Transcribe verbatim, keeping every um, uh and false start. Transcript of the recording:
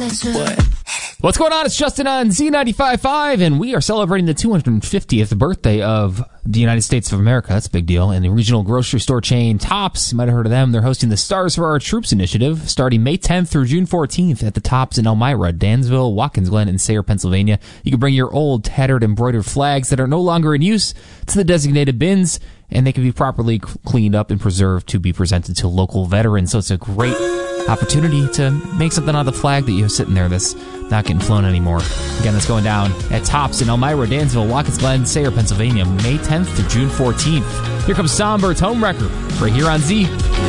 What? What's going on? It's Justin on Z ninety-five point five, and we are celebrating the two hundred fiftieth birthday of the United States of America. That's a big deal. And the regional grocery store chain Tops, you might have heard of them. They're hosting the Stars for Our Troops initiative starting May tenth through June fourteenth at the Tops in Elmira, Dansville, Watkins Glen, and Sayre, Pennsylvania. You can bring your old, tattered, embroidered flags that are no longer in use to the designated bins, and they can be properly cleaned up and preserved to be presented to local veterans. So it's a great opportunity to make something out of the flag that you have sitting there that's not getting flown anymore. Again, that's going down at Tops in Elmira, Dansville, Watkins Glen, Sayre, Pennsylvania, May tenth to June fourteenth. Here comes Songbirds' Home Wrecker right here on Z.